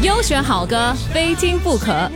优选好歌，非听不可。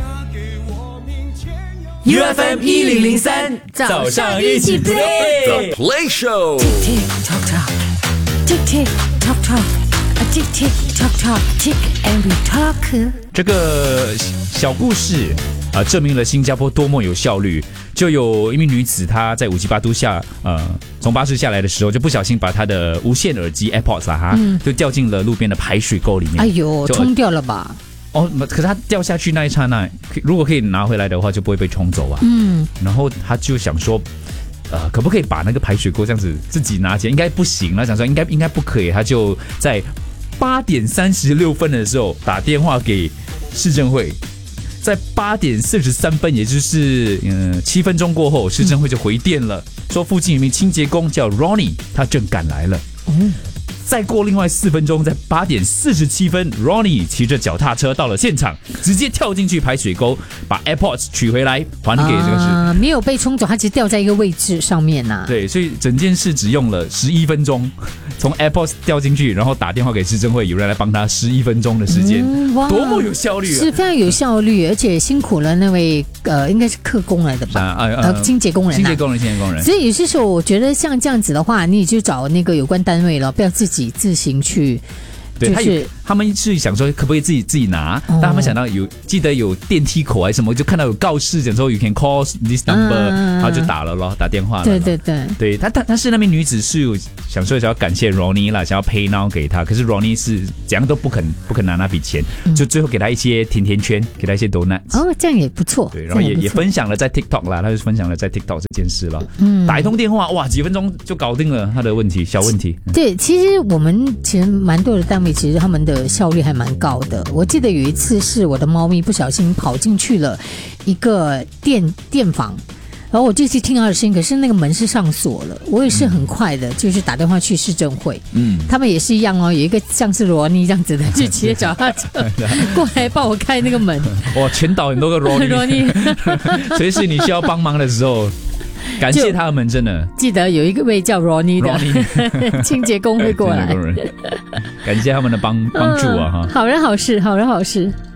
UFM 1003早上一起 play The Play Show Tick tock tock, tick tick tock tock, tick tick tock tock, tick and we talk。 这个小故事证明了新加坡多么有效率。就有一名女子，她在578度下，从巴士下来的时候，就不小心把她的无线耳机 AirPods 就掉进了路边的排水沟里面。 哎呦，冲掉了吧？ 哦，可是她掉下去那一刹那，如果可以拿回来的话，就不会被冲走啊。然后她就想说，可不可以把那个排水沟这样子自己拿起来？应该不行了，想说应该不可以。她就在8点36分的时候打电话给市政会。在8点43分，也就是7分钟过后，市政会就回电了，说附近有一名清洁工叫 Ronnie， 他正赶来了。再过另外4分钟，在8点47分 ，Ronnie 骑着脚踏车到了现场，直接跳进去排水沟，把 AirPods 取回来，还给这个市。 没有被冲走，它只掉在一个位置上面呐。 对，所以整件事只用了11分钟，从 AirPods 掉进去，然后打电话给市政会，有人来帮他11分钟的时间，多么有效率啊！ 是非常有效率，而且辛苦了那位应该是客工来的吧？清洁工人。清洁工人。所以有些时候，我觉得像这样子的话，你也就找那个有关单位了，不要自行去。 对，他们是想说可不可以自己拿，但他们想到记得有电梯口还是什么，就看到有告示讲说 you can call this number，然后就打了咯，打电话了。对，但是那名女子是有想说想要感谢 Ronnie 啦，想要 pay now 给他，可是 Ronnie 是怎样都不肯拿那笔钱，就最后给他一些甜甜圈，给他一些 donuts。 哦，这样也不错。 对，然后也分享了在 TikTok 啦，他就分享了在 TikTok 这件事了。打一通电话，哇，几分钟就搞定了他的问题，小问题。 对，其实我们蛮多的单位，其实他们的效率还蛮高的。我记得有一次是我的猫咪不小心跑进去了一个电房，然后我就去听他的声音，可是那个门是上锁了。我也是很快的，就是打电话去市政会，他们也是一样哦，有一个像是罗尼这样子的，就骑着脚踏车过来帮我开那个门。 哇，全岛很多个罗尼，随时你需要帮忙的时候。感谢他们，真的记得有一位叫 Ronnie 的清洁工会过来， 感谢他们的帮助啊！ 好人好事，好人好事。